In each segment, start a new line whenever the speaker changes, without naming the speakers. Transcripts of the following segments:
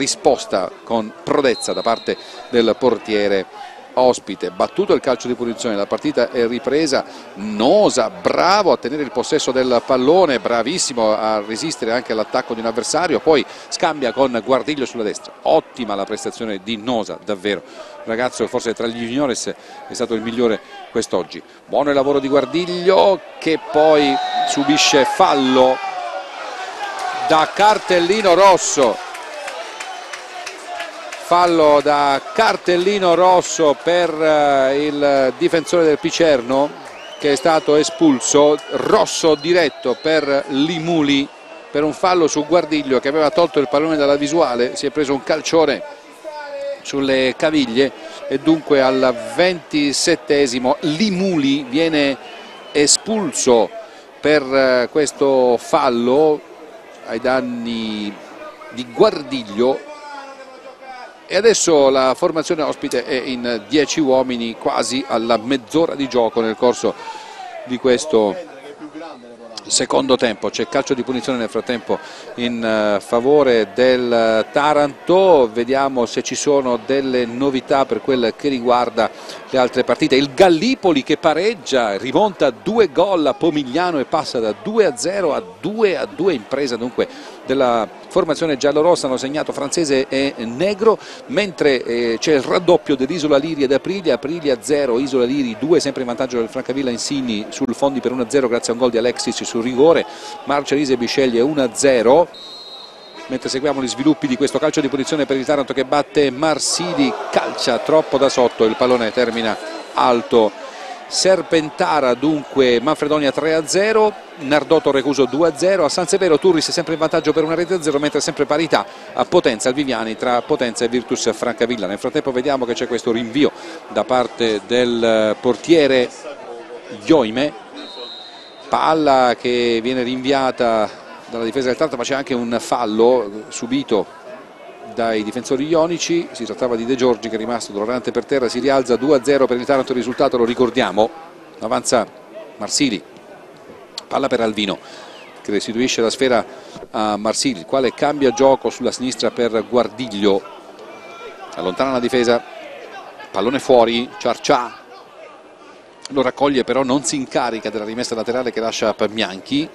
risposta con prodezza da parte del portiere ospite. Battuto il calcio di punizione, la partita è ripresa. Nosa bravo a tenere il possesso del pallone, bravissimo a resistere anche all'attacco di un avversario, poi scambia con Guardiglio sulla destra. Ottima la prestazione di Nosa, davvero, ragazzo forse tra gli juniores è stato il migliore quest'oggi. Buono il lavoro di Guardiglio, che poi subisce fallo da cartellino rosso. Fallo da cartellino rosso per il difensore del Picerno, che è stato espulso. Rosso diretto per Limuli per un fallo su Guardiglio, che aveva tolto il pallone dalla visuale, si è preso un calcione sulle caviglie e dunque al 27esimo Limuli viene espulso per questo fallo ai danni di Guardiglio. E adesso la formazione ospite è in 10 uomini quasi alla mezz'ora di gioco nel corso di questo secondo tempo. C'è calcio di punizione nel frattempo in favore del Taranto. Vediamo se ci sono delle novità per quel che riguarda le altre partite. Il Gallipoli che pareggia, rimonta 2 gol a Pomigliano e passa da 2-0 a 2-2 in presa dunque della formazione giallorossa. Hanno segnato Francese e Negro, mentre c'è il raddoppio dell'Isola Liri ed Aprilia. Aprilia 0, Isola Liri 2, sempre in vantaggio del Francavilla Insigni sul Fondi per 1-0 grazie a un gol di Alexis sul rigore. Marcellise Bisceglie 1-0. Mentre seguiamo gli sviluppi di questo calcio di punizione per il Taranto che batte Marsili, calcia troppo da sotto, il pallone termina alto. Serpentara dunque Manfredonia 3-0, Nardò Recuso 2-0, a San Severo Turris è sempre in vantaggio per una rete a 0, mentre sempre parità a Potenza al Viviani tra Potenza e Virtus Francavilla. Nel frattempo vediamo che c'è questo rinvio da parte del portiere Ioime, palla che viene rinviata dalla difesa del Taranto, ma c'è anche un fallo subito dai difensori ionici. Si trattava di De Giorgi che è rimasto dolorante per terra. Si rialza 2-0 per il Taranto, il risultato lo ricordiamo. Avanza Marsili, palla per Alvino che restituisce la sfera a Marsili, il quale cambia gioco sulla sinistra per Guardiglio, allontana la difesa, pallone fuori, Ciarcià lo raccoglie, però non si incarica della rimessa laterale che lascia Pamianchi.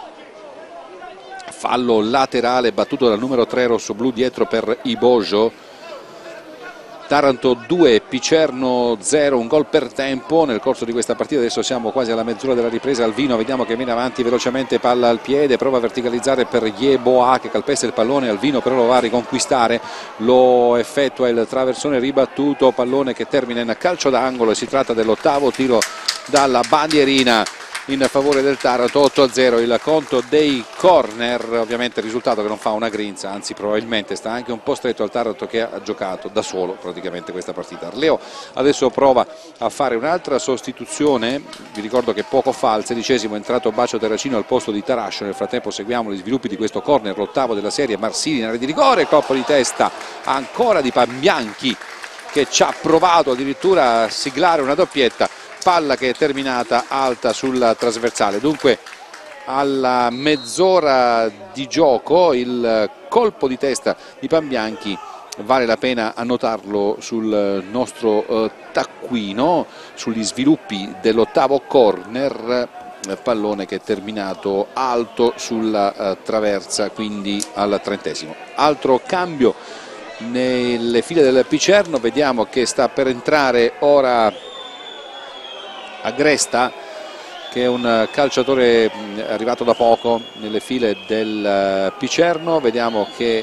Fallo laterale battuto dal numero 3 rossoblù dietro per Ibojo. Taranto 2, Picerno 0, un gol per tempo nel corso di questa partita. Adesso siamo quasi alla mezz'ora della ripresa. Alvino vediamo che viene avanti velocemente, palla al piede, prova a verticalizzare per Yeboah che calpesta il pallone. Alvino però lo va a riconquistare, lo effettua il traversone ribattuto, pallone che termina in calcio d'angolo e si tratta dell'8º tiro dalla bandierina in favore del Taranto. 8-0 il conto dei corner, ovviamente il risultato che non fa una grinza, anzi probabilmente sta anche un po' stretto al Taranto che ha giocato da solo praticamente questa partita. Arleo adesso prova a fare un'altra sostituzione, vi ricordo che poco fa al 16esimo è entrato Bacio Terracino al posto di Tarascio. Nel frattempo seguiamo gli sviluppi di questo corner, l'8º della serie. Marsili in area di rigore, colpo di testa ancora di Pamianchi che ci ha provato addirittura a siglare una doppietta, palla che è terminata alta sulla trasversale. Dunque alla mezz'ora di gioco il colpo di testa di Pambianchi vale la pena annotarlo sul nostro taccuino, sugli sviluppi dell'8º corner, pallone che è terminato alto sulla traversa, quindi al 30esimo. Altro cambio nelle file del Picerno, vediamo che sta per entrare ora Agresta, che è un calciatore arrivato da poco nelle file del Picerno. Vediamo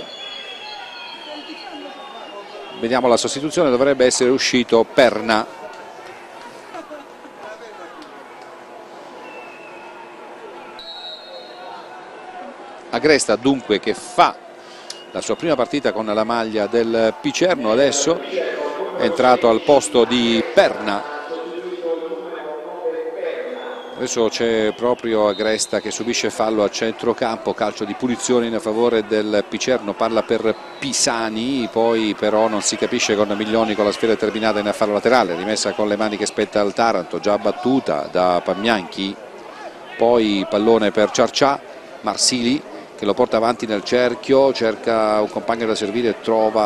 la sostituzione, dovrebbe essere uscito Perna. Agresta dunque che fa la sua prima partita con la maglia del Picerno, adesso è entrato al posto di Perna. Adesso c'è proprio Agresta che subisce fallo a centrocampo, calcio di punizione in favore del Picerno, palla per Pisani, poi però non si capisce con Miglioni con la sfera terminata in fallo laterale, rimessa con le mani che spetta al Taranto, già battuta da Pamianchi, poi pallone per Ciarcià, Marsili che lo porta avanti nel cerchio, cerca un compagno da servire, trova